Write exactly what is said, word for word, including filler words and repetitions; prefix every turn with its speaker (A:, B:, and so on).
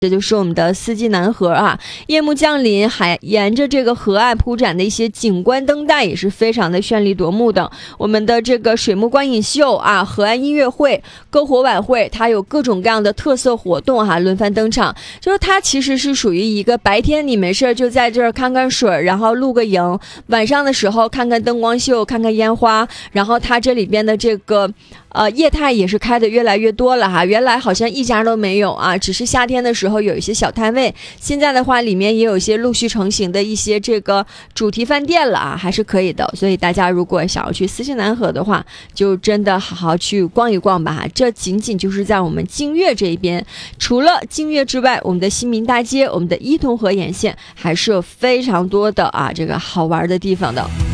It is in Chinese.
A: 这就是我们的四季南河啊，夜幕降临，还沿着这个河岸铺展的一些景观灯带也是非常的绚丽夺目的。我们的这个水幕观影秀啊，河岸音乐会、篝火晚会，它有各种各样的特色活动哈、啊，轮番登场。就是它其实是属于一个白天你没事就在这儿看看水，然后露个营，晚上的时候看看灯光秀，看看烟花，然后它这里边的这个。呃，业态也是开的越来越多了哈，原来好像一家都没有啊，只是夏天的时候有一些小摊位，现在的话里面也有一些陆续成型的一些这个主题饭店了啊，还是可以的。所以大家如果想要去四季南河的话，就真的好好去逛一逛吧。这仅仅就是在我们净月这一边，除了净月之外，我们的新民大街、我们的伊通河沿线还是有非常多的啊这个好玩的地方的。